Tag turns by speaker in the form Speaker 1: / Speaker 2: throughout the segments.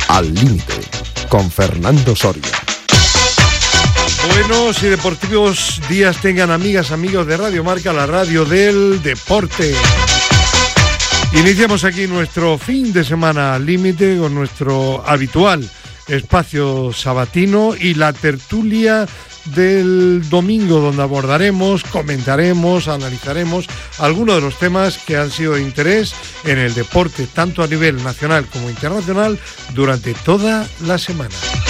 Speaker 1: Al Límite, con Fernando Soria.
Speaker 2: Buenos y deportivos días tengan amigas, amigos de Radio Marca, la radio del deporte. Iniciamos aquí nuestro fin de semana al límite con nuestro habitual espacio sabatino y la tertulia del domingo, donde abordaremos, comentaremos, analizaremos algunos de los temas que han sido de interés en el deporte, tanto a nivel nacional como internacional, durante toda la semana.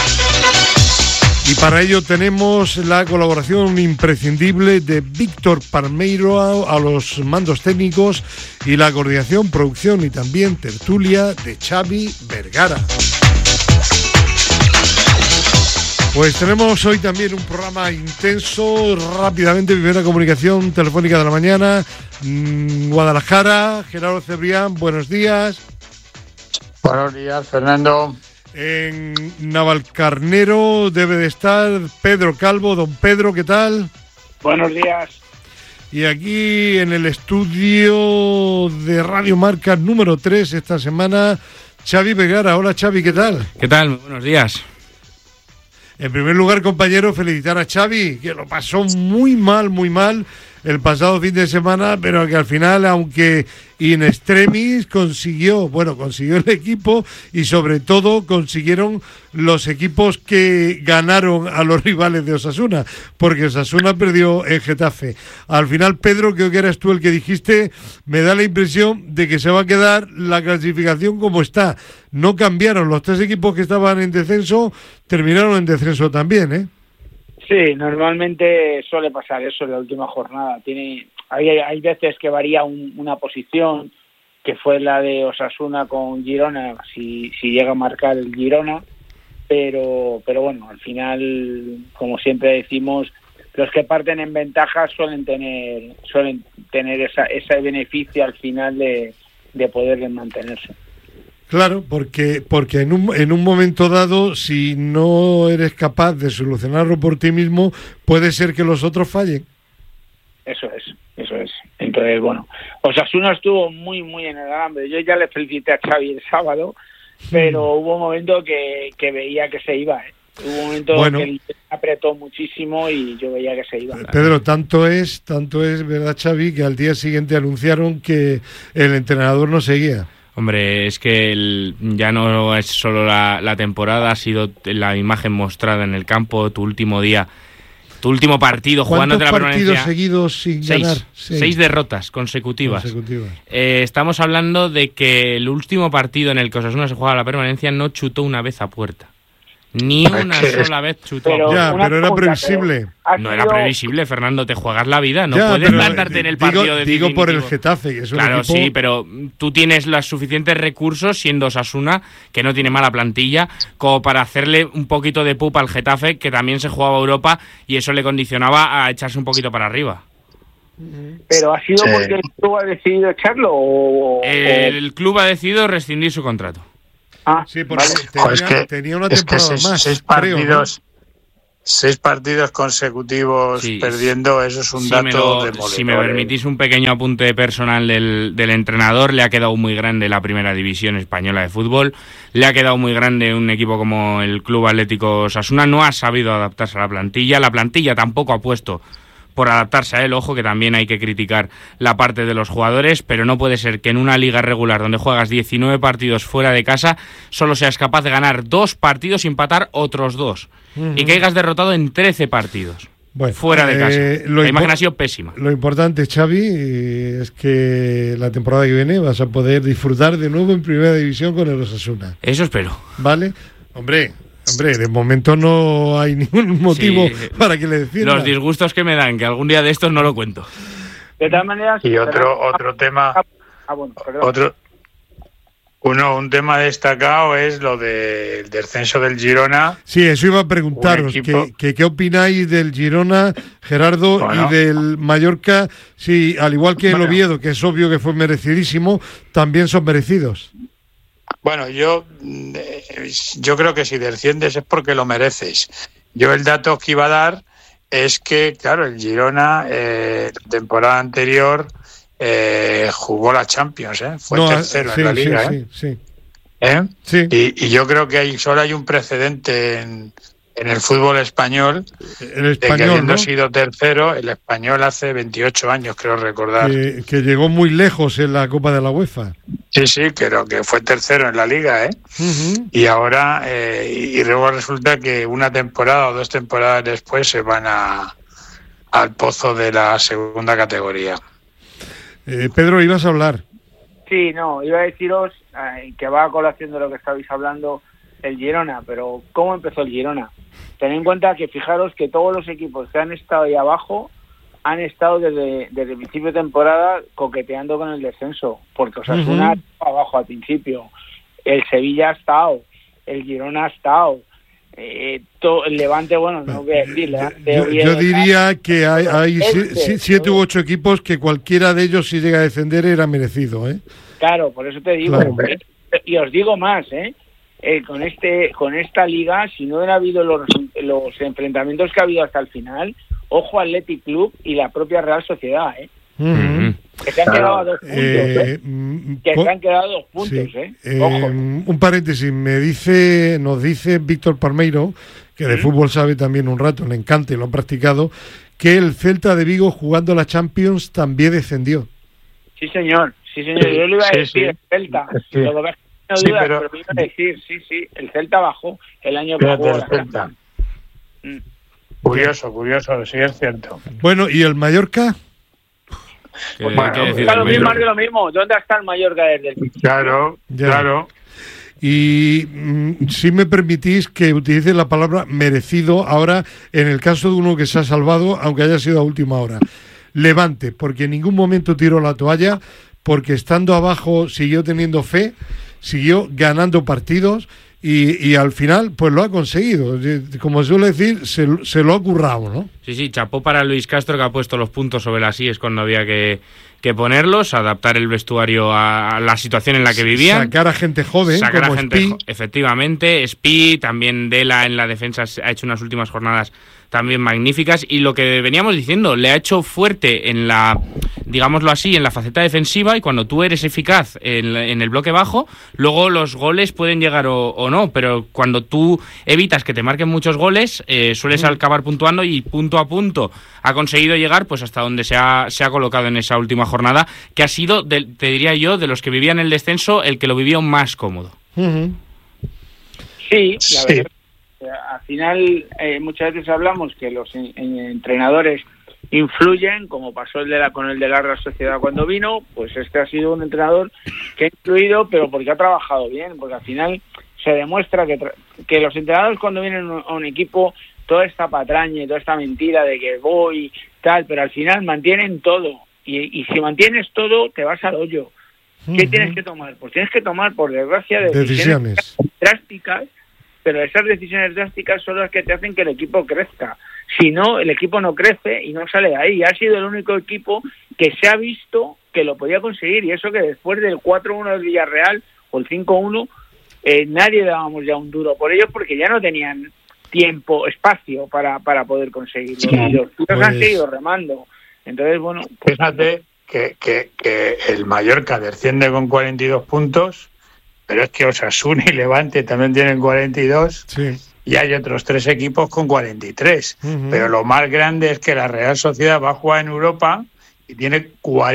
Speaker 2: Y para ello tenemos la colaboración imprescindible de Víctor Palmeiro a los mandos técnicos y la coordinación, producción y también tertulia de Xavi Vergara. Pues tenemos hoy también un programa intenso. Rápidamente, primera comunicación telefónica de la mañana. Guadalajara, Gerardo Cebrián, buenos días.
Speaker 3: Buenos días, Fernando.
Speaker 2: En Navalcarnero debe de estar Pedro Calvo. Don Pedro, ¿qué tal?
Speaker 4: Buenos días.
Speaker 2: Y aquí en el estudio de Radio Marca número 3 esta semana, Xavi Vergara. Hola, Xavi, ¿qué tal?
Speaker 5: ¿Qué tal? Muy buenos días.
Speaker 2: En primer lugar, compañero, felicitar a Xavi, que lo pasó muy mal el pasado fin de semana, pero que al final, aunque in extremis, consiguió el equipo y sobre todo consiguieron los equipos que ganaron a los rivales de Osasuna, porque Osasuna perdió en Getafe. Al final, Pedro, creo que eras tú el que dijiste, me da la impresión de que se va a quedar la clasificación como está. No cambiaron, los tres equipos que estaban en descenso terminaron en descenso también, ¿eh?
Speaker 4: Sí, normalmente suele pasar eso en la última jornada. Hay veces que varía una posición, que fue la de Osasuna con Girona, si llega a marcar el Girona, pero bueno, al final, como siempre decimos, los que parten en ventaja suelen tener ese beneficio al final de poder mantenerse.
Speaker 2: Claro, porque en un momento dado, si no eres capaz de solucionarlo por ti mismo, puede ser que los otros fallen. Eso es. Entonces, bueno,
Speaker 4: Osasuna estuvo muy en el alambre. Yo ya le felicité a Xavi el sábado, pero hubo un momento que veía que se iba, ¿eh? Hubo un momento que él apretó muchísimo y yo veía que se iba.
Speaker 2: Pedro, tanto es, ¿verdad, Xavi?, que al día siguiente anunciaron que el entrenador no seguía.
Speaker 5: Hombre, es que ya no es solo la temporada, ha sido la imagen mostrada en el campo, tu último día, tu último partido jugándote la permanencia.
Speaker 2: ¿Cuántos partidos seguidos sin ganar?
Speaker 5: Seis derrotas consecutivas. Estamos hablando de que el último partido en el que Osasuna se jugaba la permanencia no chutó una vez a puerta. Ni una sola vez chutó.
Speaker 2: Pero era previsible.
Speaker 5: No era previsible, Fernando, te juegas la vida. No puedes plantarte en el partido definitivo.
Speaker 2: Digo por el Getafe, que es un
Speaker 5: Claro,
Speaker 2: equipo...
Speaker 5: sí, pero tú tienes los suficientes recursos, siendo Osasuna, que no tiene mala plantilla, como para hacerle un poquito de pupa al Getafe, que también se jugaba Europa, y eso le condicionaba a echarse un poquito para arriba.
Speaker 4: ¿Pero ha sido porque el club ha decidido echarlo o...?
Speaker 5: El club ha decidido rescindir su contrato.
Speaker 2: Sí, porque tenía una temporada más.
Speaker 3: Seis partidos consecutivos perdiendo, eso es un dato demoledor.
Speaker 5: Si me permitís un pequeño apunte personal del entrenador, le ha quedado muy grande la primera división española de fútbol, le ha quedado muy grande un equipo como el Club Atlético Osasuna, no ha sabido adaptarse a la plantilla tampoco ha puesto por adaptarse a él. Ojo, que también hay que criticar la parte de los jugadores, pero no puede ser que en una liga regular donde juegas 19 partidos fuera de casa solo seas capaz de ganar 2 partidos y empatar otros 2 y que hayas derrotado en 13 partidos fuera de casa. La imagen ha sido pésima.
Speaker 2: Lo importante, Xavi, es que la temporada que viene vas a poder disfrutar de nuevo en primera división con el Osasuna.
Speaker 5: Eso espero.
Speaker 2: ¿Vale? Hombre, de momento no hay ningún motivo para que le defienda.
Speaker 5: Los disgustos que me dan, que algún día de estos no lo cuento.
Speaker 4: De todas maneras...
Speaker 3: Y otro tema... Un tema destacado es lo del descenso del Girona.
Speaker 2: Sí, eso iba a preguntaros, ¿qué opináis del Girona, Gerardo, y del Mallorca? Sí, al igual que el Oviedo, que es obvio que fue merecidísimo, también son merecidos.
Speaker 3: Bueno, yo creo que si desciendes es porque lo mereces. Yo el dato que iba a dar es que, claro, el Girona, temporada anterior, jugó la Champions, fue tercero en la Liga.
Speaker 2: Sí. Sí.
Speaker 3: Y yo creo que solo hay un precedente en el fútbol español,
Speaker 2: El
Speaker 3: de que
Speaker 2: Español,
Speaker 3: habiendo
Speaker 2: ¿no?
Speaker 3: sido tercero, el Español hace 28 años, creo recordar.
Speaker 2: Que llegó muy lejos en la Copa de la UEFA.
Speaker 3: Sí, creo que fue tercero en la liga,
Speaker 2: Uh-huh.
Speaker 3: Y ahora, y luego resulta que una temporada o 2 temporadas después se van al pozo de la segunda categoría.
Speaker 2: Pedro, ibas a hablar.
Speaker 4: Sí, no, iba a deciros que va a colación de lo que estabais hablando, el Girona, pero ¿cómo empezó el Girona? Tened en cuenta que fijaros que todos los equipos que han estado ahí abajo han estado desde el principio de temporada coqueteando con el descenso, porque Osasuna estaba abajo al principio, el Sevilla ha estado, el Girona ha estado, el Levante, bueno, no voy a decir,
Speaker 2: Yo diría que hay 7 u 8 equipos que cualquiera de ellos, si llega a descender, era merecido, ¿eh?
Speaker 4: Claro, por eso te digo,
Speaker 2: Claro.
Speaker 4: Y os digo más, con esta liga, si no hubiera habido los enfrentamientos que ha habido hasta el final, ojo Athletic Club y la propia Real Sociedad,
Speaker 2: Uh-huh.
Speaker 4: que se han quedado a 2 puntos, que se han quedado a 2 puntos,
Speaker 2: Sí.
Speaker 4: Ojo.
Speaker 2: Un paréntesis, nos dice Víctor Palmeiro, que de fútbol sabe también un rato, le encanta y lo ha practicado, que el Celta de Vigo jugando la Champions también descendió.
Speaker 4: Sí, señor, yo le iba a decir el Celta,
Speaker 3: Sí.
Speaker 4: lo que no
Speaker 3: Sí,
Speaker 4: dudas,
Speaker 3: pero
Speaker 4: pero me iba a decir, sí, el Celta bajó el año que
Speaker 3: Fíjate,
Speaker 4: jugó
Speaker 3: el
Speaker 4: la
Speaker 3: Celta.
Speaker 4: Champions.
Speaker 3: Curioso, sí es cierto.
Speaker 2: Bueno, ¿y el Mallorca?
Speaker 5: ¿Qué
Speaker 3: Bueno,
Speaker 5: decir
Speaker 4: Está
Speaker 5: del
Speaker 4: lo mismo,
Speaker 5: Mallorca?
Speaker 4: más de lo mismo. ¿Dónde está el Mallorca desde el principio?
Speaker 3: Claro.
Speaker 2: Y si me permitís que utilice la palabra merecido ahora en el caso de uno que se ha salvado, aunque haya sido a última hora. Levante, porque en ningún momento tiró la toalla, porque estando abajo siguió teniendo fe, siguió ganando partidos y al final pues lo ha conseguido. Como suele decir, se lo ha currado, ¿no?
Speaker 5: Sí, chapó para Luis Castro, que ha puesto los puntos sobre las íes cuando había que ponerlos, adaptar el vestuario a la situación en la que vivían.
Speaker 2: Sacar a gente joven,
Speaker 5: Sacar
Speaker 2: como
Speaker 5: a gente,
Speaker 2: Spi.
Speaker 5: efectivamente, Spi, también Dela en la defensa ha hecho unas últimas jornadas también magníficas, y lo que veníamos diciendo, le ha hecho fuerte en la, digámoslo así, en la faceta defensiva, y cuando tú eres eficaz en el bloque bajo, luego los goles pueden llegar o no, pero cuando tú evitas que te marquen muchos goles, sueles acabar puntuando, y punto a punto ha conseguido llegar pues hasta donde se ha colocado en esa última jornada, que ha sido, te diría yo, de los que vivían el descenso, el que lo vivió más cómodo.
Speaker 2: Uh-huh.
Speaker 4: Sí, la verdad. Al final, muchas veces hablamos que los entrenadores influyen, como pasó con el de la Real Sociedad cuando vino, pues este ha sido un entrenador que ha influido, pero porque ha trabajado bien, porque al final se demuestra que los entrenadores cuando vienen a un equipo, toda esta patraña y toda esta mentira de que voy, tal, pero al final mantienen todo, y si mantienes todo, te vas al hoyo. ¿Qué tienes que tomar? Pues tienes que tomar, por desgracia, decisiones drásticas, pero esas decisiones drásticas son las que te hacen que el equipo crezca. Si no, el equipo no crece y no sale de ahí. Ha sido el único equipo que se ha visto que lo podía conseguir, y eso que después del 4-1 del Villarreal o el 5-1, nadie dábamos ya un duro por ellos, porque ya no tenían tiempo, espacio para poder conseguirlo.
Speaker 3: Sí,
Speaker 4: y los tíos han
Speaker 2: pues
Speaker 4: seguido remando. Entonces, bueno... Pues,
Speaker 3: fíjate que el Mallorca desciende con 42 puntos, pero es que Osasuna y Levante también tienen 42,
Speaker 2: Sí.
Speaker 3: y hay otros 3 equipos con 43.
Speaker 2: Uh-huh.
Speaker 3: Pero lo más grande es que la Real Sociedad va a jugar en Europa y tiene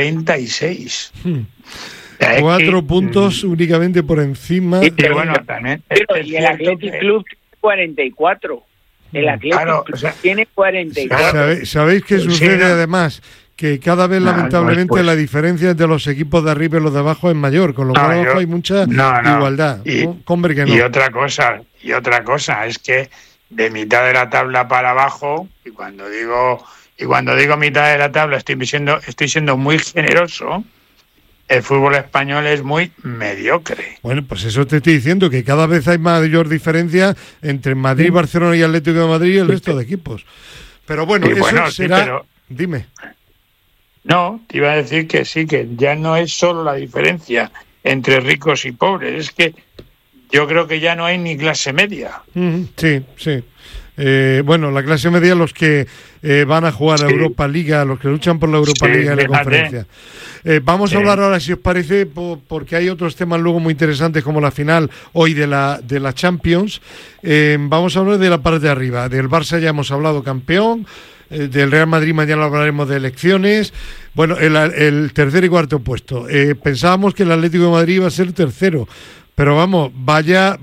Speaker 3: 46. O sea, es
Speaker 2: 4
Speaker 3: que,
Speaker 2: puntos únicamente por encima.
Speaker 3: y bueno, también
Speaker 4: y el Athletic Club tiene 44. El Athletic
Speaker 3: Claro,
Speaker 4: Club
Speaker 3: o sea,
Speaker 4: tiene 44.
Speaker 2: ¿Sabéis qué
Speaker 3: Sí,
Speaker 2: sucede
Speaker 3: no.
Speaker 2: además? Que cada vez lamentablemente
Speaker 3: pues.
Speaker 2: la diferencia entre los equipos de arriba y los de abajo es mayor, con lo cual abajo hay mucha igualdad. ¿No? Hombre, que no.
Speaker 3: Y otra cosa es que de mitad de la tabla para abajo, y cuando digo mitad de la tabla estoy siendo muy generoso, el fútbol español es muy mediocre.
Speaker 2: Bueno, pues eso te estoy diciendo, que cada vez hay mayor diferencia entre Madrid, Barcelona y Atlético de Madrid y el resto de equipos. Pero bueno,
Speaker 3: Y
Speaker 2: eso
Speaker 3: bueno, sí,
Speaker 2: será...
Speaker 3: pero-
Speaker 2: Dime.
Speaker 3: No, te iba a decir que sí, que ya no es solo la diferencia entre ricos y pobres, es que yo creo que ya no hay ni clase media.
Speaker 2: Sí, sí. Bueno, la clase media, los que van a jugar a Europa Liga, los que luchan por la Europa Liga y la conferencia. Vamos a hablar ahora, si os parece, porque hay otros temas luego muy interesantes, como la final hoy de la Champions. Vamos a hablar de la parte de arriba. Del Barça ya hemos hablado, campeón. Del Real Madrid mañana hablaremos de elecciones. Bueno, el tercer y cuarto puesto. Pensábamos que el Atlético de Madrid iba a ser tercero. Pero vamos, vaya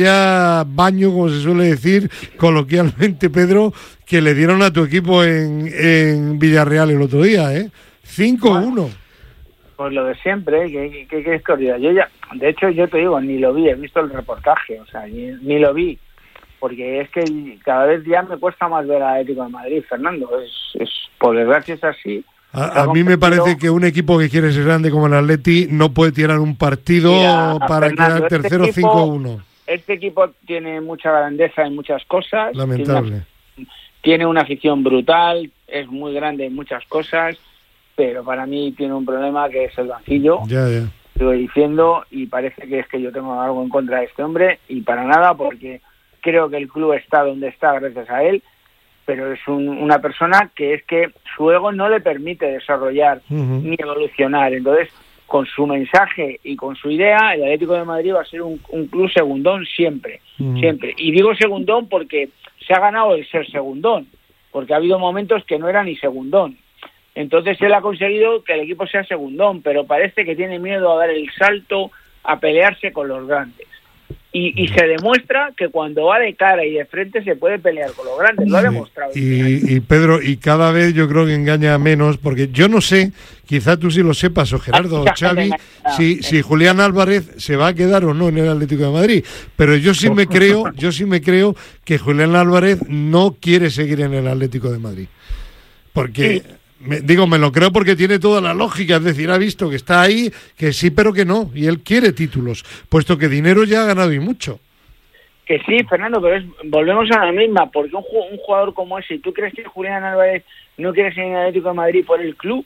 Speaker 2: baño, como se suele decir coloquialmente, Pedro, que le dieron a tu equipo en Villarreal el otro día, ¿eh? 5-1.
Speaker 4: Pues lo de siempre, ¿qué quieres que os diga? De hecho, yo te digo, ni lo vi, he visto el reportaje, o sea, ni lo vi, porque es que cada vez ya me cuesta más ver al Atlético de Madrid, Fernando, es por desgracia es así.
Speaker 2: A mí me parece que un equipo que quiere ser grande como el Atleti no puede tirar un partido para quedar tercero 5-1.
Speaker 4: Este equipo tiene mucha grandeza en muchas cosas.
Speaker 2: Lamentable.
Speaker 4: Tiene una afición brutal, es muy grande en muchas cosas, pero para mí tiene un problema que es el banquillo.
Speaker 2: Ya.
Speaker 4: Estoy diciendo, y parece que es que yo tengo algo en contra de este hombre, y para nada, porque creo que el club está donde está gracias a él, pero es una persona que es que su ego no le permite desarrollar ni evolucionar. Entonces, con su mensaje y con su idea, el Atlético de Madrid va a ser un club segundón siempre. Y digo segundón porque se ha ganado el ser segundón, porque ha habido momentos que no era ni segundón. Entonces él ha conseguido que el equipo sea segundón, pero parece que tiene miedo a dar el salto, a pelearse con los grandes. Y se demuestra que cuando va de cara y de frente se puede pelear con los grandes, lo ha demostrado.
Speaker 2: Y Pedro, y cada vez yo creo que engaña menos, porque yo no sé, quizá tú sí lo sepas, o Gerardo o Xavi, si Julián Álvarez se va a quedar o no en el Atlético de Madrid, pero yo sí me creo que Julián Álvarez no quiere seguir en el Atlético de Madrid, porque...
Speaker 4: Sí.
Speaker 2: Me lo creo porque tiene toda la lógica, es decir, ha visto que está ahí, que sí, pero que no, y él quiere títulos, puesto que dinero ya ha ganado y mucho.
Speaker 4: Que sí, Fernando, pero volvemos a la misma, porque un jugador como ese, ¿tú crees que Julián Álvarez no quiere ser en el Atlético de Madrid por el club?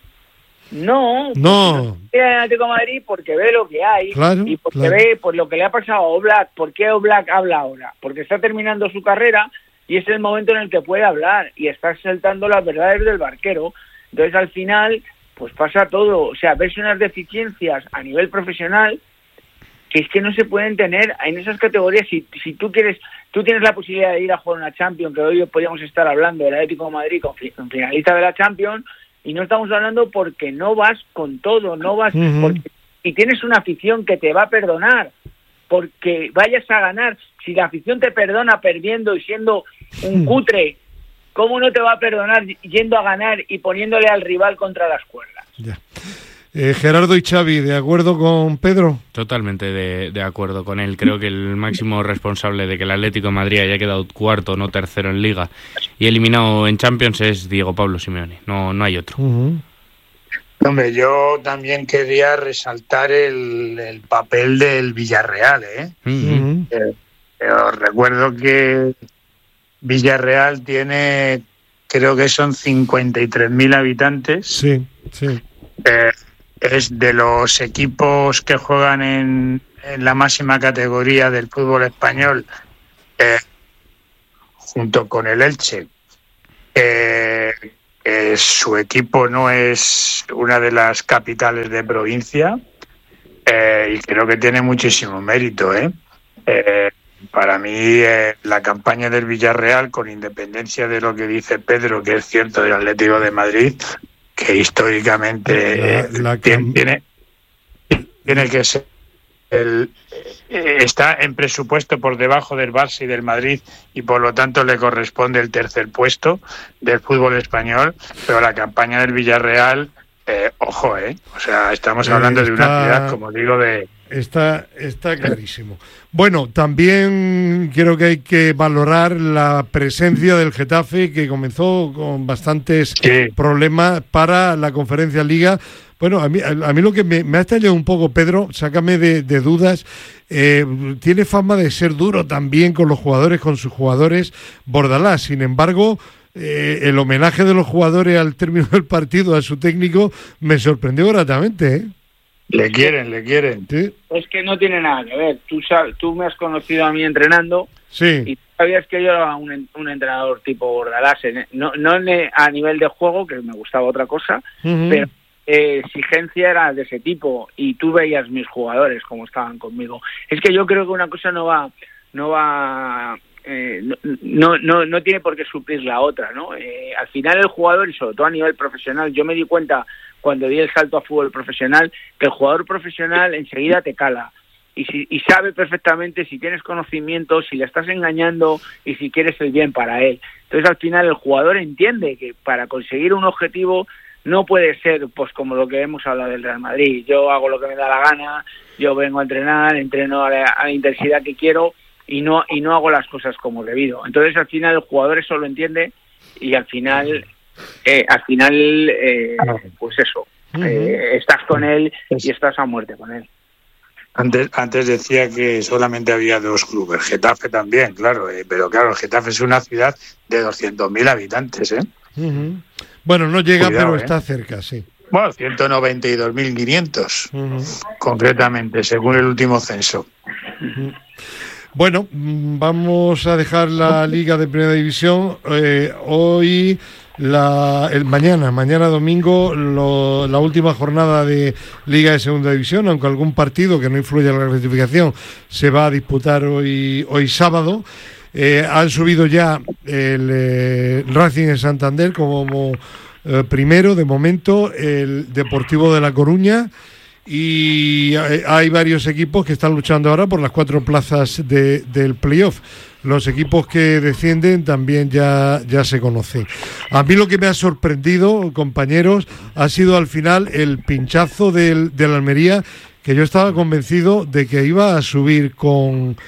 Speaker 4: No. Quiere en el Atlético de Madrid porque ve lo que hay, y porque ve por lo que le ha pasado a Oblak. ¿Por qué Oblak habla ahora? Porque está terminando su carrera y es el momento en el que puede hablar y está saltando las verdades del barquero. Entonces, al final, pues pasa todo. O sea, ves unas deficiencias a nivel profesional que es que no se pueden tener en esas categorías. Si tú tienes la posibilidad de ir a jugar una Champions, que hoy podríamos estar hablando del Atlético de Madrid con finalista de la Champions, y no estamos hablando porque no vas con todo, no vas y tienes una afición que te va a perdonar porque vayas a ganar. Si la afición te perdona perdiendo y siendo un cutre, ¿cómo no te va a perdonar yendo a ganar y poniéndole al rival contra las cuerdas?
Speaker 2: Ya. Gerardo y Xavi, ¿de acuerdo con Pedro?
Speaker 5: Totalmente de acuerdo con él. Creo que el máximo responsable de que el Atlético de Madrid haya quedado cuarto, no tercero en Liga y eliminado en Champions es Diego Pablo Simeone. No hay otro.
Speaker 3: Hombre, yo también quería resaltar el papel del Villarreal, Os recuerdo que Villarreal tiene, creo que son 53.000 habitantes.
Speaker 2: Sí.
Speaker 3: Es de los equipos que juegan en la máxima categoría del fútbol español, junto con el Elche. Su equipo no es una de las capitales de provincia y creo que tiene muchísimo mérito, Para mí, la campaña del Villarreal, con independencia de lo que dice Pedro, que es cierto del Atlético de Madrid, que históricamente tiene que ser está en presupuesto por debajo del Barça y del Madrid y por lo tanto le corresponde el tercer puesto del fútbol español, pero la campaña del Villarreal, ojo, o sea, estamos hablando de una ciudad, como digo, de...
Speaker 2: Está clarísimo. Bueno, también creo que hay que valorar la presencia del Getafe, que comenzó con bastantes problemas para la Conferencia Liga. Bueno, a mí lo que me ha estallado un poco, Pedro, sácame de dudas, tiene fama de ser duro también con los jugadores, con sus jugadores, Bordalás. Sin embargo, el homenaje de los jugadores al término del partido a su técnico me sorprendió gratamente,
Speaker 3: Le quieren.
Speaker 2: Sí.
Speaker 4: Es que no tiene nada que ver. Tú me has conocido a mí entrenando,
Speaker 2: sí,
Speaker 4: sabías que yo era un entrenador tipo Bordalás, no a nivel de juego, que me gustaba otra cosa, pero exigencia era de ese tipo, y tú veías mis jugadores como estaban conmigo. Es que yo creo que una cosa no tiene por qué suplir la otra, ¿no? Al final el jugador, y sobre todo a nivel profesional, yo me di cuenta cuando di el salto a fútbol profesional, que el jugador profesional enseguida te cala y sabe perfectamente si tienes conocimiento, si le estás engañando y si quieres el bien para él. Entonces al final el jugador entiende que para conseguir un objetivo no puede ser pues como lo que hemos hablado del Real Madrid. Yo hago lo que me da la gana, yo vengo a entrenar, entreno a la intensidad que quiero y no hago las cosas como debido. Entonces al final el jugador eso lo entiende y al final pues eso, estás con él y estás a muerte con él.
Speaker 3: Antes decía que solamente había 2 clubes, Getafe también, claro, pero claro, Getafe es una ciudad de 200.000 habitantes, ¿eh?
Speaker 2: Bueno, no llega,
Speaker 3: Cuidado,
Speaker 2: pero está cerca, sí.
Speaker 3: Bueno, 192.500, concretamente, según el último censo.
Speaker 2: Bueno, vamos a dejar la Liga de Primera División. Hoy, mañana domingo, la última jornada de Liga de Segunda División, aunque algún partido que no influye en la clasificación se va a disputar hoy sábado. Han subido ya el Racing de Santander como primero, de momento, el Deportivo de La Coruña, y hay varios equipos que están luchando ahora por las 4 plazas del playoff. Los equipos que descienden también ya se conocen. A mí lo que me ha sorprendido, compañeros, ha sido al final el pinchazo del Almería, que yo estaba convencido de que iba a subir con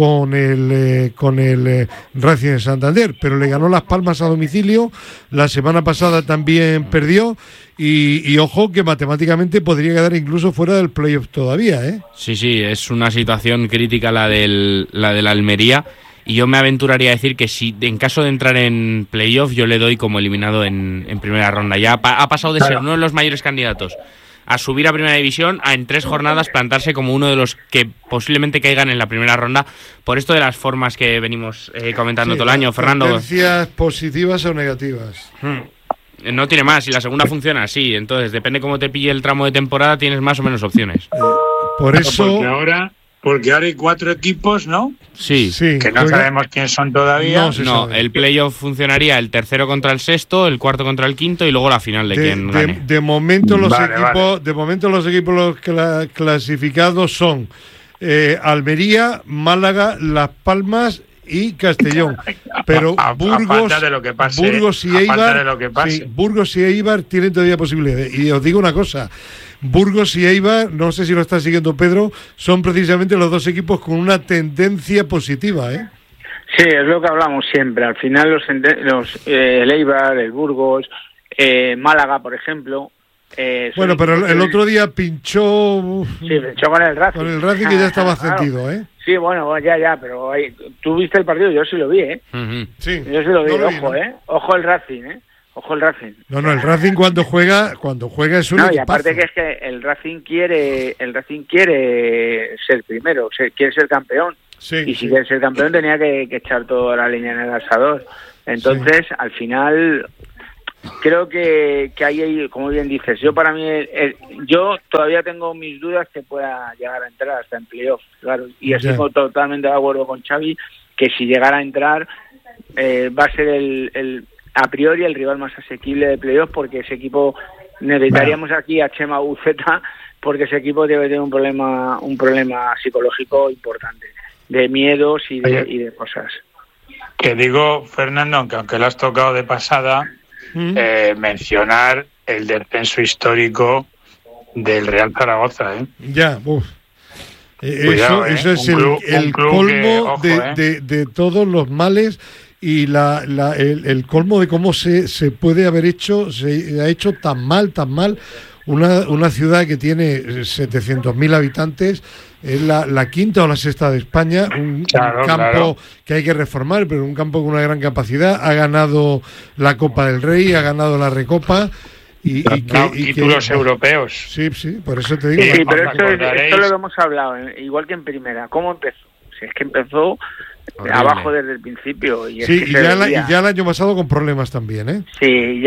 Speaker 2: el Racing de Santander, pero le ganó Las Palmas a domicilio. La semana pasada también perdió y ojo que matemáticamente podría quedar incluso fuera del playoff todavía, ¿eh?
Speaker 5: Sí, es una situación crítica la del Almería, y yo me aventuraría a decir que si en caso de entrar en playoff yo le doy como eliminado en primera ronda. Ya ha pasado de ser uno de los mayores candidatos a subir a primera división a en 3 jornadas plantarse como uno de los que posiblemente caigan en la primera ronda, por esto de las formas que venimos comentando todo el año, Fernando.
Speaker 2: ¿Tendencias positivas o negativas?
Speaker 5: No tiene más, si la segunda funciona así, entonces depende cómo te pille el tramo de temporada, tienes más o menos opciones.
Speaker 2: Por eso...
Speaker 3: Porque ahora hay 4 equipos, ¿no?
Speaker 5: Sí.
Speaker 3: Que no sabemos quiénes son todavía.
Speaker 5: No, el playoff funcionaría el tercero contra el sexto, el cuarto contra el quinto y luego la final de quien gane.
Speaker 2: De momento los equipos clasificados son
Speaker 3: Almería,
Speaker 2: Málaga, Las Palmas y Castellón. Pero Burgos y Eibar tienen todavía posibilidades. Y os digo una cosa, Burgos y Eibar, no sé si lo está siguiendo Pedro, son precisamente los 2 equipos con una tendencia positiva, ¿eh?
Speaker 4: Sí, es lo que hablamos siempre. Al final el Eibar, el Burgos, Málaga, por ejemplo.
Speaker 2: Bueno, pero el otro día pinchó...
Speaker 4: Sí, pinchó con el Racing.
Speaker 2: Con el Racing, que ya estaba sentido, ¿eh?
Speaker 4: Sí, bueno, ya, pero tú viste el partido, yo sí lo vi, ¿eh?
Speaker 2: Sí.
Speaker 4: Yo sí lo vi, ojo, ¿eh? Ojo el Racing, ¿eh? Ojo el Racing.
Speaker 2: No, el Racing cuando juega es un equipazo.
Speaker 4: Y aparte que es que el Racing quiere ser primero, quiere ser campeón. Sí, y si quiere ser campeón tenía que echar toda la leña en el asador. Entonces, al final, creo que hay, como bien dices, yo todavía tengo mis dudas que pueda llegar a entrar hasta en playoff, claro. Y estoy totalmente de acuerdo con Xavi que si llegara a entrar va a ser a priori el rival más asequible de playoff, porque ese equipo necesitaríamos aquí a Chema Buceta, porque ese equipo debe tener un problema psicológico importante, de miedos y de cosas.
Speaker 3: Que digo, Fernando, aunque lo has tocado de pasada, mencionar el descenso histórico del Real Zaragoza, ¿eh?
Speaker 2: Ya, Cuidado, eso es el colmo de todos los males. Y el colmo de cómo se puede haber hecho, se ha hecho tan mal una ciudad que tiene 700.000 habitantes, es la quinta o la sexta de España, un campo que hay que reformar, pero un campo con una gran capacidad. Ha ganado la Copa del Rey, ha ganado la Recopa y
Speaker 3: títulos europeos.
Speaker 2: Sí, por eso te digo.
Speaker 4: Sí, pero esto lo hemos hablado, igual que en primera. ¿Cómo empezó? Si es que empezó abajo desde el principio. Y
Speaker 2: sí, y ya el año pasado con problemas también, ¿eh?
Speaker 4: Sí,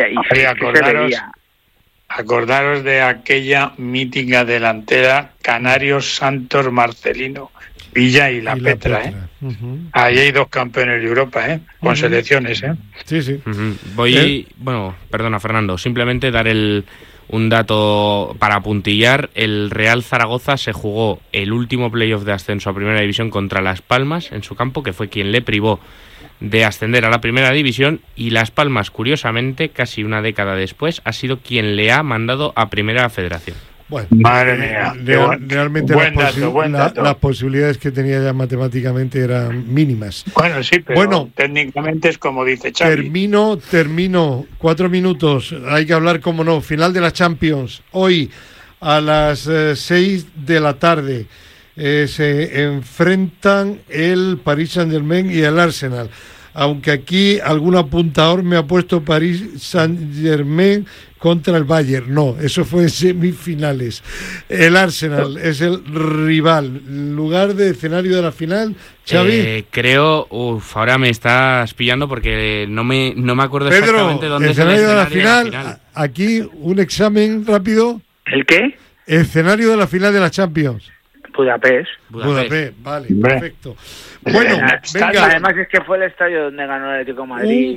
Speaker 3: acordaros de aquella mítica delantera Canarios, Santos, Marcelino, Villa y La Petra, ¿eh? Ahí hay 2 campeones de Europa, con selecciones, ¿eh?
Speaker 2: Sí, sí.
Speaker 5: Bueno, perdona, Fernando, simplemente dar un dato para apuntillar. El Real Zaragoza se jugó el último playoff de ascenso a Primera División contra Las Palmas en su campo, que fue quien le privó de ascender a la Primera División, y Las Palmas, curiosamente, casi una década después, ha sido quien le ha mandado a Primera Federación.
Speaker 2: Bueno,
Speaker 3: madre mía,
Speaker 2: realmente las posibilidades que tenía ya matemáticamente eran mínimas.
Speaker 3: Bueno, sí, pero técnicamente es como dice Xavi.
Speaker 2: Termino, 4 minutos, hay que hablar, como no, final de la Champions, hoy a las 6 de la tarde. Se enfrentan el Paris Saint-Germain y el Arsenal. Aunque aquí algún apuntador me ha puesto Paris Saint-Germain contra el Bayern. No, eso fue en semifinales. El Arsenal es el rival. ¿Lugar de escenario de la final, Xavi?
Speaker 5: Creo, ahora me estás pillando porque no me acuerdo
Speaker 2: Pedro,
Speaker 5: exactamente dónde es el
Speaker 2: escenario de la final. Aquí un examen rápido.
Speaker 4: ¿El qué?
Speaker 2: Escenario de la final de la Champions.
Speaker 4: Budapest,
Speaker 2: vale, perfecto. Bueno, venga.
Speaker 4: Además es que fue el estadio donde ganó el Atlético de Madrid.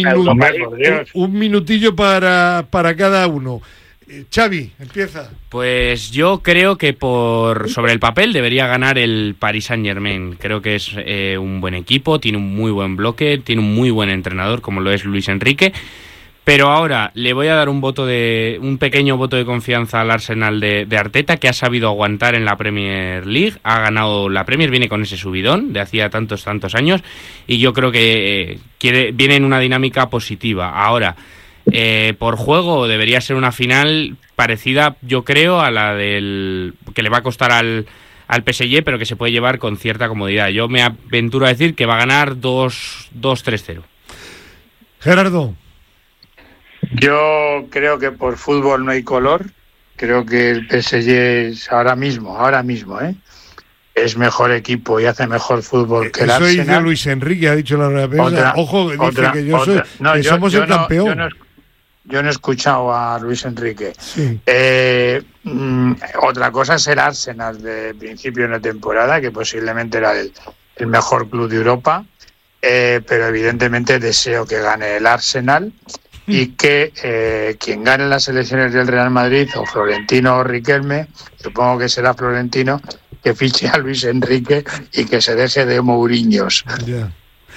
Speaker 2: Un minutillo para cada uno. Xavi, empieza.
Speaker 5: Pues yo creo que sobre el papel debería ganar el Paris Saint-Germain. Creo que es un buen equipo, tiene un muy buen bloque, tiene un muy buen entrenador como lo es Luis Enrique. Pero ahora le voy a dar un pequeño voto de confianza al Arsenal de Arteta, que ha sabido aguantar en la Premier League, ha ganado la Premier, viene con ese subidón de hacía tantos años, y yo creo que viene en una dinámica positiva. Ahora, por juego debería ser una final parecida, yo creo, a la del que le va a costar al PSG, pero que se puede llevar con cierta comodidad. Yo me aventuro a decir que va a ganar 2-3-0.
Speaker 2: Gerardo.
Speaker 3: Yo creo que por fútbol no hay color. Creo que el PSG es ahora mismo, es mejor equipo y hace mejor fútbol que el Arsenal. Eso
Speaker 2: dice Luis Enrique, ha dicho la rueda de prensa. Ojo, dice que somos el campeón.
Speaker 3: Yo no he escuchado a Luis Enrique.
Speaker 2: Sí.
Speaker 3: Otra cosa es el Arsenal de principio de la temporada, que posiblemente era el mejor club de Europa, pero evidentemente deseo que gane el Arsenal. Y que quien gane las elecciones del Real Madrid, o Florentino o Riquelme, supongo que será Florentino, que fiche a Luis Enrique y que se deje de Mourinhos.
Speaker 2: Yeah.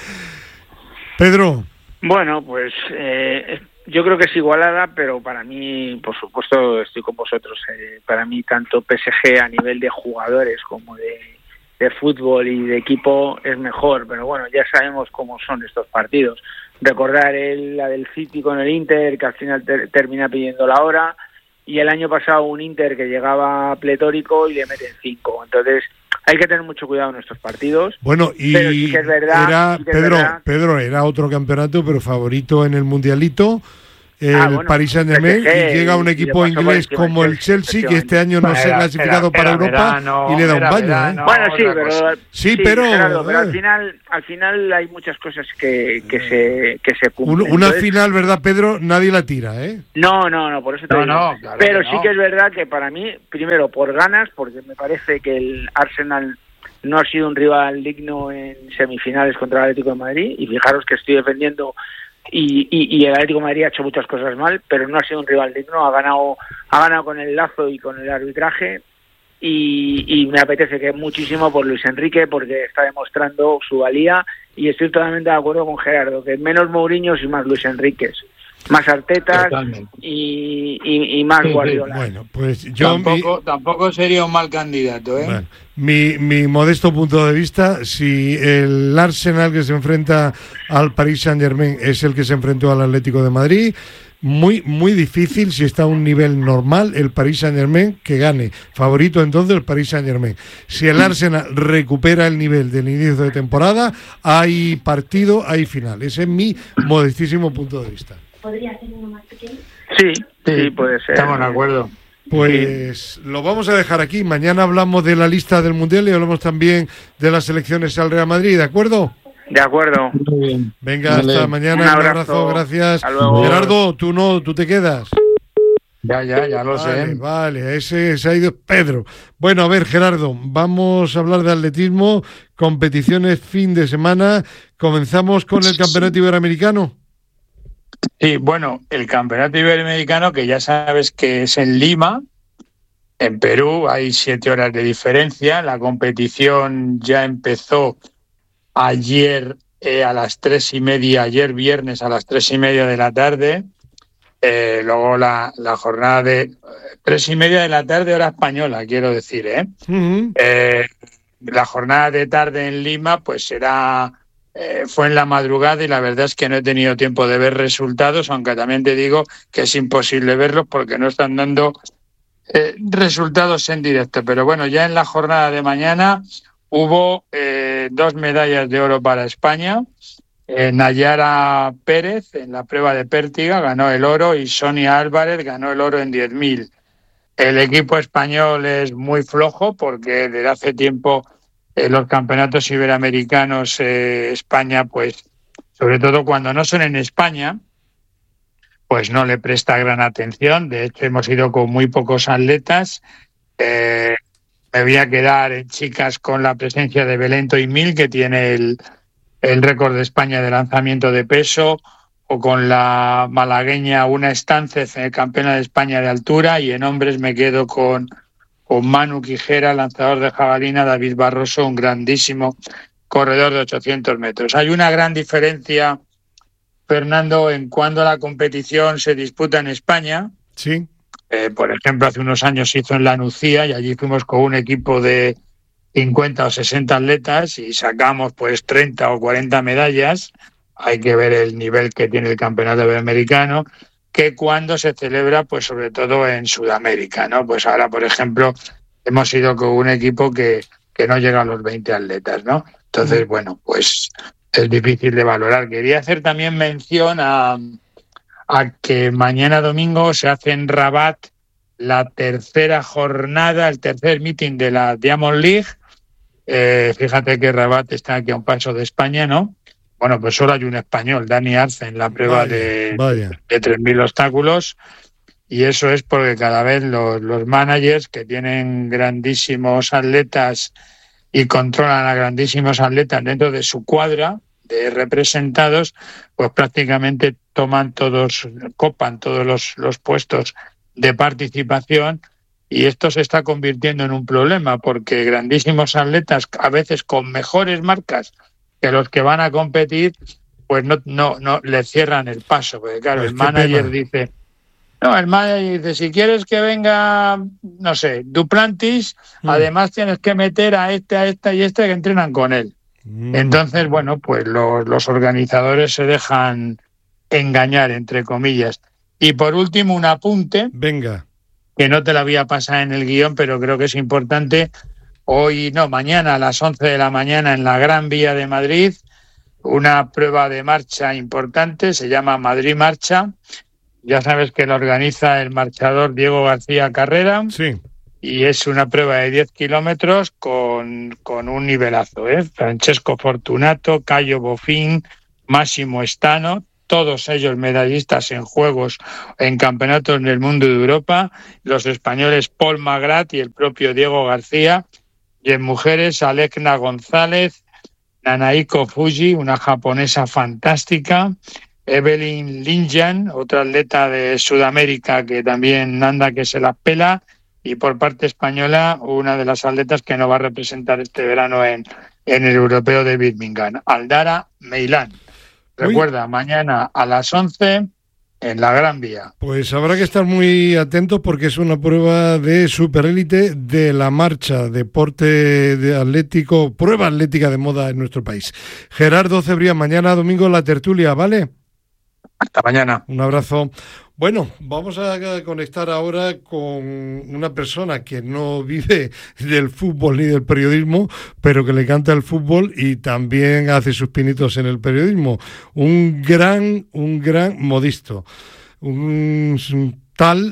Speaker 2: Pedro.
Speaker 4: Bueno, pues yo creo que es igualada, pero para mí, por supuesto, estoy con vosotros. Para mí, tanto PSG a nivel de jugadores como de fútbol y de equipo es mejor, pero bueno, ya sabemos cómo son estos partidos. Recordar la del City con el Inter, que al final termina pidiendo la hora, y el año pasado un Inter que llegaba pletórico y le meten 5. Entonces hay que tener mucho cuidado en estos partidos.
Speaker 2: Bueno, y
Speaker 4: pero sí que es verdad,
Speaker 2: Pedro, era otro campeonato, pero favorito en el Mundialito, el Paris Saint-Germain, y llega un equipo inglés como el Chelsea, que este año no se ha clasificado para Europa, y le da un baño.
Speaker 4: Bueno, sí, pero
Speaker 2: Gerardo,
Speaker 4: pero al final hay muchas cosas que se cumplen.
Speaker 2: Una final, ¿verdad, Pedro? Nadie la tira, ¿eh?
Speaker 4: No, por eso te digo. Claro, pero sí que es verdad que para mí, primero por ganas, porque me parece que el Arsenal no ha sido un rival digno en semifinales contra el Atlético de Madrid, y fijaros que estoy defendiendo. Y el Atlético de Madrid ha hecho muchas cosas mal, pero no ha sido un rival digno, ha ganado con el lazo y con el arbitraje, y me apetece que muchísimo por Luis Enrique, porque está demostrando su valía, y estoy totalmente de acuerdo con Gerardo, que menos Mourinhos y más Luis Enríquez, más Artetas y más Guardiola.
Speaker 2: Bueno, pues yo
Speaker 3: tampoco sería un mal candidato, ¿eh?
Speaker 2: Bueno, mi modesto punto de vista, si el Arsenal que se enfrenta al Paris Saint-Germain es el que se enfrentó al Atlético de Madrid, muy difícil, si está a un nivel normal, el Paris Saint-Germain que gane. Favorito entonces el Paris Saint-Germain. Si el Arsenal recupera el nivel del inicio de temporada, hay partido, hay final. Ese es mi modestísimo punto de vista.
Speaker 6: ¿Podría ser uno más pequeño?
Speaker 4: Sí, puede ser.
Speaker 3: Estamos de acuerdo.
Speaker 2: Pues lo vamos a dejar aquí. Mañana hablamos de la lista del Mundial y hablamos también de las elecciones al Real Madrid, ¿de acuerdo?
Speaker 4: De acuerdo.
Speaker 6: Muy bien.
Speaker 2: Venga,
Speaker 6: Vale.
Speaker 2: hasta mañana.
Speaker 4: Un abrazo.
Speaker 2: Gracias.
Speaker 4: Hasta luego.
Speaker 2: Gerardo, tú no, tú te quedas.
Speaker 6: Ya lo sé.
Speaker 2: Vale, ese se ha ido Pedro. Bueno, a ver, Gerardo, vamos a hablar de atletismo, competiciones fin de semana. Comenzamos con el Campeonato Iberoamericano.
Speaker 3: Sí, bueno, el Campeonato Iberoamericano, que ya sabes que es en Lima, en Perú, hay 7 horas de diferencia. La competición ya empezó ayer a las 3:30, ayer viernes a las 3:30 de la tarde. Luego la jornada de 3:30 de la tarde, hora española, quiero decir,
Speaker 2: Uh-huh.
Speaker 3: La jornada de tarde en Lima, pues fue en la madrugada y la verdad es que no he tenido tiempo de ver resultados, aunque también te digo que es imposible verlos porque no están dando resultados en directo. Pero bueno, ya en la jornada de mañana hubo 2 medallas de oro para España. Nayara Pérez en la prueba de pértiga ganó el oro y Sonia Álvarez ganó el oro en 10.000. El equipo español es muy flojo porque desde hace tiempo los campeonatos iberoamericanos, España, pues sobre todo cuando no son en España, pues no le presta gran atención. De hecho, hemos ido con muy pocos atletas. Me voy a quedar en chicas con la presencia de Belén Toimil, que tiene el récord de España de lanzamiento de peso, o con la malagueña Una Estánchez, campeona de España de altura, y en hombres me quedo con Manu Quijera, lanzador de jabalina, David Barroso, un grandísimo corredor de 800 metros. Hay una gran diferencia, Fernando, en cuando la competición se disputa en España.
Speaker 2: Sí.
Speaker 3: Por ejemplo, hace unos años se hizo en La Nucía y allí fuimos con un equipo de 50 o 60 atletas y sacamos pues 30 o 40 medallas. Hay que ver el nivel que tiene el campeonato iberoamericano, que cuando se celebra pues sobre todo en Sudamérica, ¿no? Pues ahora, por ejemplo, hemos ido con un equipo que no llega a los 20 atletas, ¿no? Entonces, bueno, pues es difícil de valorar. Quería hacer también mención a que mañana domingo se hace en Rabat la tercera jornada, el tercer meeting de la Diamond League. Fíjate que Rabat está aquí a un paso de España, ¿no? Bueno, pues solo hay un español, Dani Arce, en la prueba de 3.000 obstáculos. Y eso es porque cada vez los managers que tienen grandísimos atletas y controlan a grandísimos atletas dentro de su cuadra de representados, pues prácticamente copan todos los puestos de participación. Y esto se está convirtiendo en un problema porque grandísimos atletas, a veces con mejores marcas que los que van a competir, pues no le cierran el paso. Porque claro, pues el manager dice, si quieres que venga, no sé, Duplantis, además tienes que meter a esta y esta que entrenan con él. Entonces, bueno, pues los organizadores se dejan engañar, entre comillas. Y por último, un apunte.
Speaker 2: Venga.
Speaker 3: Que no te la voy a pasar en el guión, pero creo que es importante. Mañana a las 11 de la mañana en la Gran Vía de Madrid, una prueba de marcha importante, se llama Madrid Marcha. Ya sabes que la organiza el marchador Diego García Carrera.
Speaker 2: Sí.
Speaker 3: Y es una prueba de 10 kilómetros con un nivelazo, Francesco Fortunato, Caio Bofín, Máximo Estano, todos ellos medallistas en juegos, en campeonatos del mundo y de Europa, los españoles Paul Magrat y el propio Diego García, y en mujeres Alekna González, Nanaiko Fuji, una japonesa fantástica, Evelyn Linjan, otra atleta de Sudamérica que también anda que se la pela, y por parte española una de las atletas que nos va a representar este verano en el Europeo de Birmingham, Aldara Meilán. Recuerda, mañana a las 11 en la Gran Vía.
Speaker 2: Pues habrá que estar muy atentos porque es una prueba de superélite de la marcha, deporte de atlético, prueba atlética de moda en nuestro país. Gerardo Cebrián, mañana domingo la tertulia, ¿vale?
Speaker 3: Hasta mañana.
Speaker 2: Un abrazo. Bueno, vamos a conectar ahora con una persona que no vive del fútbol ni del periodismo, pero que le encanta el fútbol y también hace sus pinitos en el periodismo. Un gran modisto. Un tal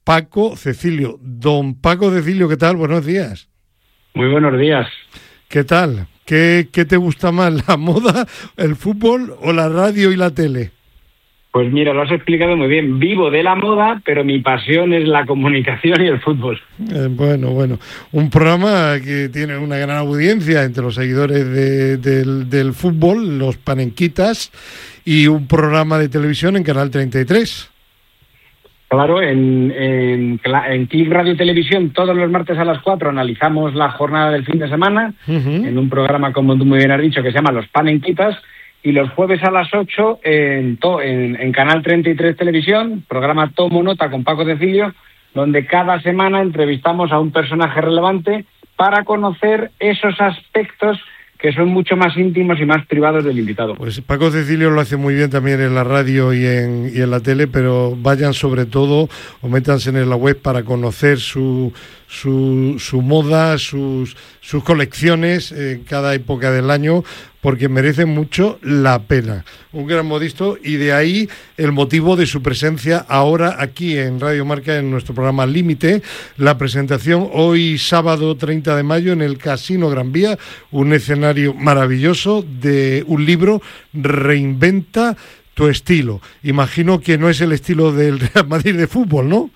Speaker 2: Paco Cecilio. Don Paco Cecilio, ¿qué tal? Buenos días.
Speaker 7: Muy buenos días.
Speaker 2: ¿Qué tal? ¿Qué te gusta más, la moda, el fútbol o la radio y la tele?
Speaker 7: Pues mira, lo has explicado muy bien. Vivo de la moda, pero mi pasión es la comunicación y el fútbol.
Speaker 2: Bueno. Un programa que tiene una gran audiencia entre los seguidores del fútbol, los panenquitas, y un programa de televisión en Canal 33.
Speaker 7: Claro, en Click Radio Televisión todos los martes a las 4 analizamos la jornada del fin de semana, en un programa, como tú muy bien has dicho, que se llama Los Panenquitas, y los jueves a las 8 en Canal 33 Televisión, programa Tomo Nota con Paco Cecilio, donde cada semana entrevistamos a un personaje relevante para conocer esos aspectos que son mucho más íntimos y más privados del invitado.
Speaker 2: Pues Paco Cecilio lo hace muy bien también en la radio y en la tele, pero vayan sobre todo o métanse en la web para conocer su moda, sus colecciones en cada época del año, porque merecen mucho la pena. Un gran modisto, y de ahí el motivo de su presencia ahora aquí en Radio Marca, en nuestro programa Límite, la presentación hoy sábado 30 de mayo en el Casino Gran Vía, un escenario maravilloso de un libro, Reinventa tu estilo. Imagino que no es el estilo del Real Madrid de fútbol, ¿no?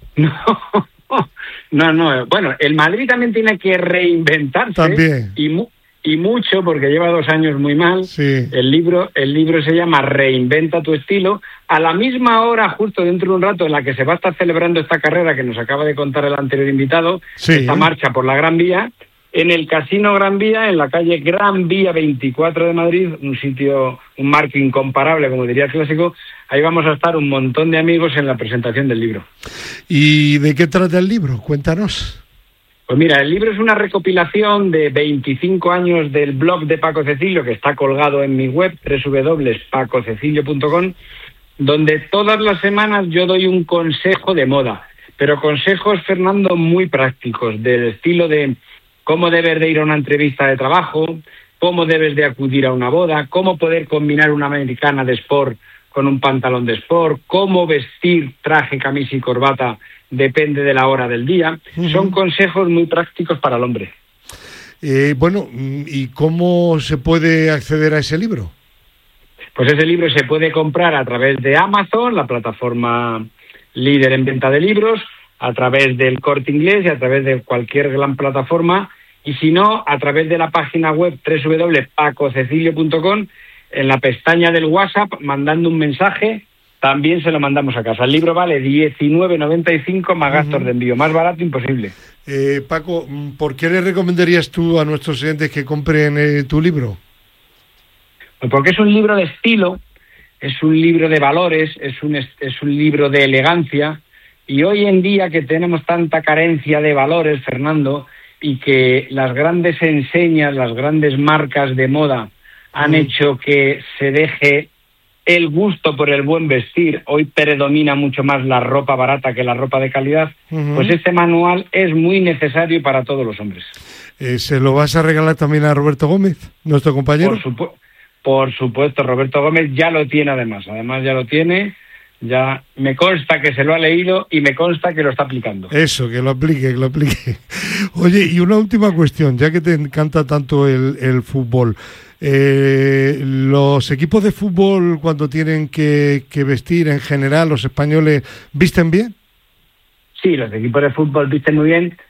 Speaker 7: No. Bueno, el Madrid también tiene que reinventarse.
Speaker 2: También.
Speaker 7: Y mucho, porque lleva 2 años muy mal.
Speaker 2: Sí.
Speaker 7: El libro se llama Reinventa tu estilo. A la misma hora, justo dentro de un rato, en la que se va a estar celebrando esta carrera que nos acaba de contar el anterior invitado,
Speaker 2: sí,
Speaker 7: esta marcha por la Gran Vía, en el Casino Gran Vía, en la calle Gran Vía 24 de Madrid, un marco incomparable, como diría el clásico. Ahí vamos a estar un montón de amigos en la presentación del libro.
Speaker 2: ¿Y de qué trata el libro? Cuéntanos.
Speaker 7: Pues mira, el libro es una recopilación de 25 años del blog de Paco Cecilio, que está colgado en mi web, www.pacocecilio.com, donde todas las semanas yo doy un consejo de moda, pero consejos, Fernando, muy prácticos, del estilo de cómo debes de ir a una entrevista de trabajo, cómo debes de acudir a una boda, cómo poder combinar una americana de sport con un pantalón de sport, cómo vestir traje, camisa y corbata, depende de la hora del día. Son consejos muy prácticos para el hombre.
Speaker 2: ¿Y cómo se puede acceder a ese libro?
Speaker 7: Pues ese libro se puede comprar a través de Amazon, la plataforma líder en venta de libros, a través del Corte Inglés y a través de cualquier gran plataforma, y si no, a través de la página web www.pacocecilio.com, en la pestaña del WhatsApp, mandando un mensaje, también se lo mandamos a casa. El libro vale 19,95 más gastos de envío. Más barato imposible.
Speaker 2: Paco, ¿por qué le recomendarías tú a nuestros oyentes que compren tu libro?
Speaker 7: Pues porque es un libro de estilo, es un libro de valores, es un libro de elegancia, y hoy en día que tenemos tanta carencia de valores, Fernando, y que las grandes enseñas, las grandes marcas de moda han hecho que se deje el gusto por el buen vestir, hoy predomina mucho más la ropa barata que la ropa de calidad, pues este manual es muy necesario para todos los hombres.
Speaker 2: ¿Se lo vas a regalar también a Roberto Gómez, nuestro compañero?
Speaker 7: Por supuesto, Roberto Gómez ya lo tiene además ya lo tiene, ya me consta que se lo ha leído y me consta que lo está aplicando.
Speaker 2: Eso, que lo aplique. Oye, y una última cuestión, ya que te encanta tanto el fútbol. ¿Los equipos de fútbol, cuando tienen que vestir en general, los españoles, visten bien?
Speaker 7: Sí, los equipos de fútbol visten muy bien,